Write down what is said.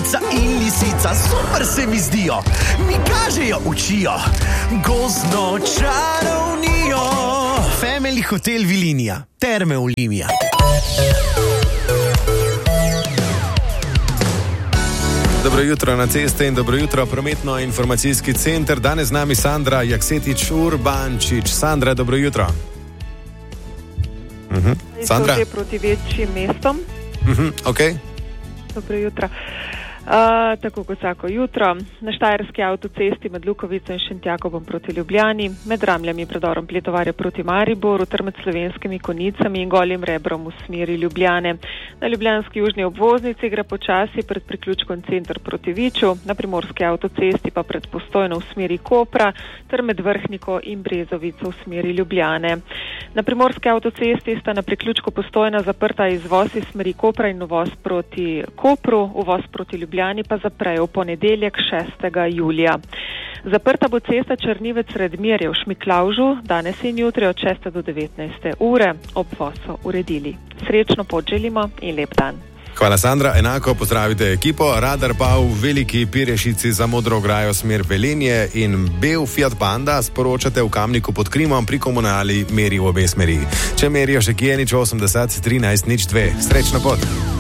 Matica in lisica, super se mi zdijo, mi kažejo, učijo, gozdno čarovnijo. Family Hotel Vilinija, Terme Olimija. Dobro jutro na ceste in dobro jutro prometno-informacijski center. Danes z nami Sandra Jaksetič-Urbančič. Sandra, dobro jutro. Sandra? Proti večjim mestom. Ok. Dobro jutro. Tako kot vsako jutro, na Štajerski avtocesti med Lukovico in Šentjakobom proti Ljubljani, med Ramljami predorom Pletovarja proti Mariboru ter med Slovenskimi Konicami in Golim Rebrom v smeri Ljubljane. Na ljubljanski južni obvoznici gre počasi pred priključkom Center proti Viču, na Primorski avtocesti pa pred Postojno v smeri Kopra ter med Vrhniko in Brezovico v smeri Ljubljane. Na Primorski avtocesti sta na priključku Postojna zaprta izvoz iz smeri Kopra in uvoz proti Kopru, uvoz proti Ljubljani pa zaprejo v ponedeljek 6. julija. Zaprta bo cesta Črnivec-Redmirje v Šmiklavžu danes in jutri od 6. do 19. ure. Obvoz so uredili. Srečno pot želimo in lep dan. Hvala, Sandra. Enako pozdravite ekipo. Radar pa v Veliki Pirešici za Modro ograjo smer Velenje in bel Fiat Panda sporočate v Kamniku pod Krimom pri komunali meri v obe smeri. Če merijo še kje, nič 80 13 nič 2. Srečno pot.